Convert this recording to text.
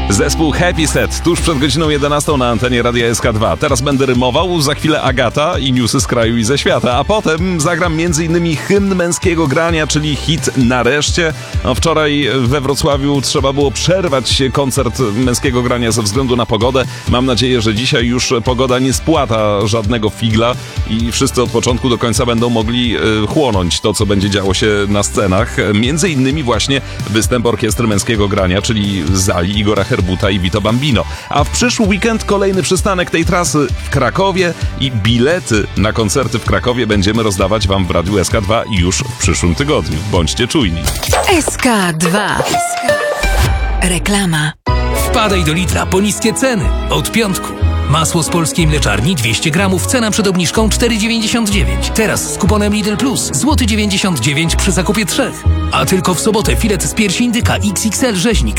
Zespół Happy Set, tuż przed godziną 11 na antenie Radia SK2. Teraz będę rymował, za chwilę Agata i newsy z kraju i ze świata, a potem zagram m.in. hymn męskiego grania, czyli hit Nareszcie. Wczoraj we Wrocławiu trzeba było przerwać koncert męskiego grania ze względu na pogodę. Mam nadzieję, że dzisiaj już pogoda nie spłata żadnego figla i wszyscy od początku do końca będą mogli chłonąć to, co będzie działo się na scenach. Między innymi właśnie występ Orkiestry Męskiego Grania, czyli Zali, Igora Herbuta i Vito Bambino. A w przyszły weekend kolejny przystanek tej trasy w Krakowie i bilety na koncerty w Krakowie będziemy rozdawać wam w Radiu SK2 już w przyszłym tygodniu. Bądźcie czujni. SK2. Reklama. Wpadaj do litra po niskie ceny. Od piątku. Masło z polskiej mleczarni 200 gramów, cena przed obniżką 4,99. Teraz z kuponem Lidl Plus złoty 99 przy zakupie 3. A tylko w sobotę filet z piersi indyka XXL rzeźnik